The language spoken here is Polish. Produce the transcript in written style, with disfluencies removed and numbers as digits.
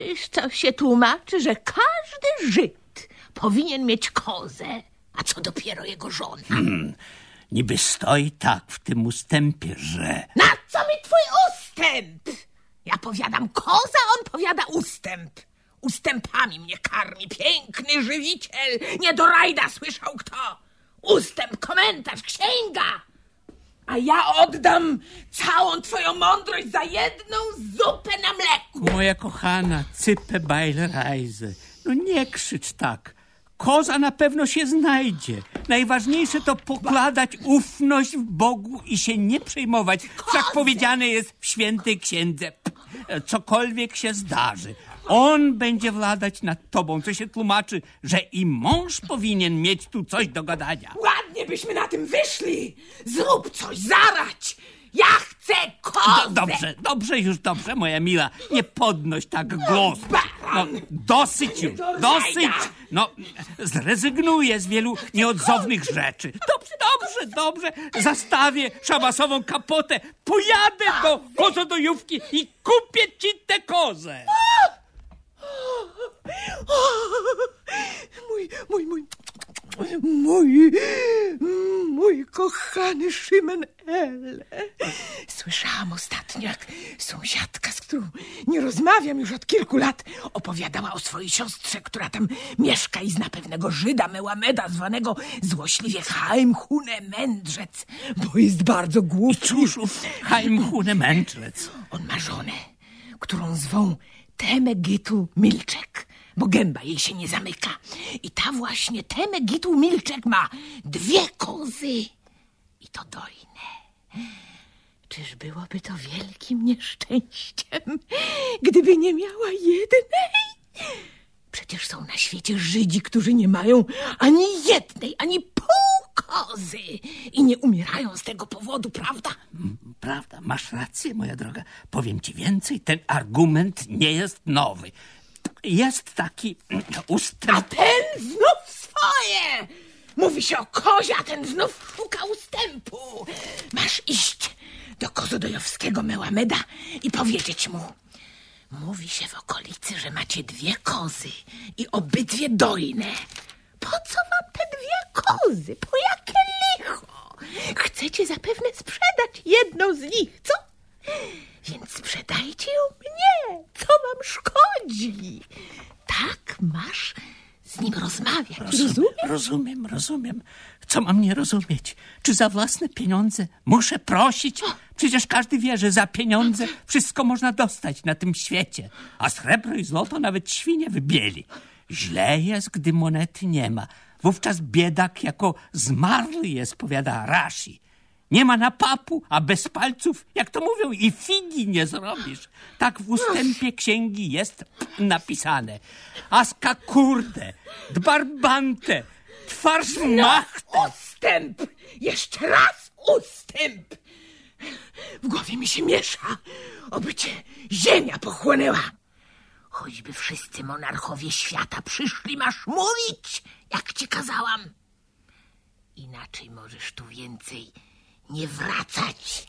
To się tłumaczy, że każdy Żyd powinien mieć kozę, a co dopiero jego żona. Niby stoi tak w tym ustępie, że... Na co mi twój ustęp? Ja powiadam koza, on powiada ustęp. Ustępami mnie karmi piękny żywiciel. Nie do rajda słyszał kto. Ustęp, komentarz, księga. A ja oddam całą twoją mądrość za jedną zupę na mleku. Moja kochana, cypę bajlerajze. No nie krzycz tak. Koza na pewno się znajdzie. Najważniejsze to pokładać ufność w Bogu i się nie przejmować. Wszak powiedziane jest w świętej księdze. Cokolwiek się zdarzy, on będzie władać nad tobą, co się tłumaczy, że i mąż powinien mieć tu coś do gadania. Ładnie byśmy na tym wyszli. Zrób coś, zarać. Ja chcę kozę. Dobrze, moja mila. Nie podnoś tak głosu. No, dosyć już, dosyć. No, zrezygnuję z wielu nieodzownych rzeczy. Dobrze. Zastawię szabasową kapotę. Pojadę do kozodojówki i kupię ci tę kozę. Mój kochany Szymen L. Słyszałam ostatnio, jak sąsiadka, z którą nie rozmawiam już od kilku lat, opowiadała o swojej siostrze, która tam mieszka i zna pewnego Żyda Mełameda, zwanego złośliwie Chaim Hune Mędrzec, bo jest bardzo głupi. Cóż, Chaim Hune Mędrzec? On ma żonę, którą zwą Temegitu Milczek, bo gęba jej się nie zamyka. I ta właśnie Temegitu Milczek ma 2 kozy i to dojne. Czyż byłoby to wielkim nieszczęściem, gdyby nie miała jednej? Przecież są na świecie Żydzi, którzy nie mają ani jednej, ani pół kozy i nie umierają z tego powodu, prawda? Prawda, masz rację, moja droga. Powiem ci więcej, ten argument nie jest nowy. Jest taki ustęp... A ten znów swoje! Mówi się o kozie, a ten znów szuka ustępu. Masz iść do kozodojowskiego Mełameda i powiedzieć mu: mówi się w okolicy, że macie 2 kozy i obydwie dojne. Po co wam te 2 kozy? Po jakie licho? Chcecie zapewne sprzedać jedną z nich, co? Więc sprzedajcie ją mnie. Co wam szkodzi? Tak masz z nim rozmawiać. Rozumiem. Co mam nie rozumieć? Czy za własne pieniądze muszę prosić? Przecież każdy wie, że za pieniądze wszystko można dostać na tym świecie. A srebro i złoto nawet świnie wybieli. Źle jest, gdy monety nie ma. Wówczas biedak jako zmarły jest, powiada Rashi. Nie ma napapu, a bez palców, jak to mówią, i figi nie zrobisz. Tak w ustępie księgi jest napisane. Aska kurde, dbarbante, twarz machte. Ustęp! Jeszcze raz ustęp! W głowie mi się miesza, oby cię ziemia pochłonęła. Choćby wszyscy monarchowie świata przyszli, masz mówić, jak ci kazałam. Inaczej możesz tu więcej nie wracać.